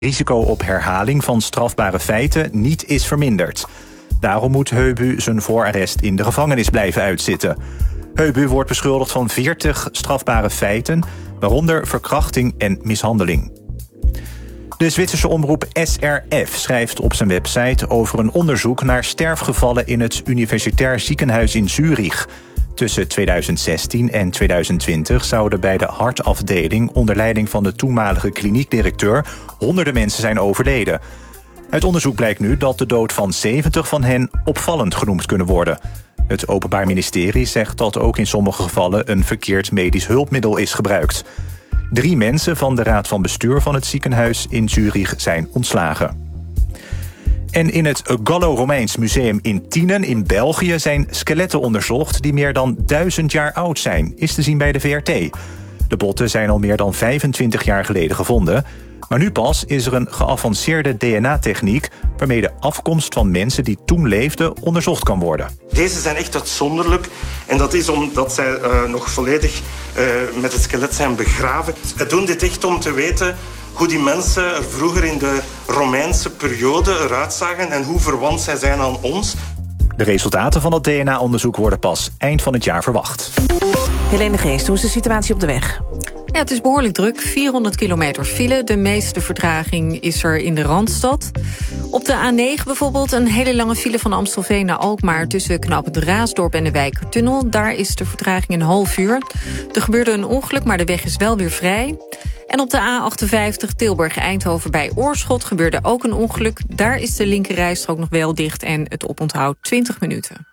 risico op herhaling van strafbare feiten niet is verminderd. Daarom moet Heubu zijn voorarrest in de gevangenis blijven uitzitten. Heubu wordt beschuldigd van 40 strafbare feiten, waaronder verkrachting en mishandeling. De Zwitserse omroep SRF schrijft op zijn website over een onderzoek naar sterfgevallen in het Universitair Ziekenhuis in Zurich. Tussen 2016 en 2020 zouden bij de hartafdeling onder leiding van de toenmalige kliniekdirecteur honderden mensen zijn overleden. Uit onderzoek blijkt nu dat de dood van 70 van hen opvallend genoemd kunnen worden. Het Openbaar Ministerie zegt dat ook in sommige gevallen een verkeerd medisch hulpmiddel is gebruikt. 3 mensen van de raad van bestuur van het ziekenhuis in Zurich zijn ontslagen. En in het Gallo-Romeins museum in Tienen in België zijn skeletten onderzocht die meer dan 1000 jaar oud zijn, is te zien bij de VRT. De botten zijn al meer dan 25 jaar geleden gevonden. Maar nu pas is er een geavanceerde DNA-techniek waarmee de afkomst van mensen die toen leefden onderzocht kan worden. Deze zijn echt uitzonderlijk en dat is omdat zij nog volledig met het skelet zijn begraven. We doen dit echt om te weten hoe die mensen er vroeger in de Romeinse periode eruit zagen en hoe verwant zij zijn aan ons. De resultaten van het DNA-onderzoek worden pas eind van het jaar verwacht. Helene Geest, hoe is de situatie op de weg? Ja, het is behoorlijk druk. 400 kilometer file. De meeste vertraging is er in de Randstad. Op de A9 bijvoorbeeld een hele lange file van Amstelveen naar Alkmaar tussen knooppunt Raasdorp en de Wijkertunnel. Daar is de vertraging een half uur. Er gebeurde een ongeluk, maar de weg is wel weer vrij. En op de A58 Tilburg-Eindhoven bij Oorschot gebeurde ook een ongeluk. Daar is de linkerrijstrook nog wel dicht en het oponthoud 20 minuten.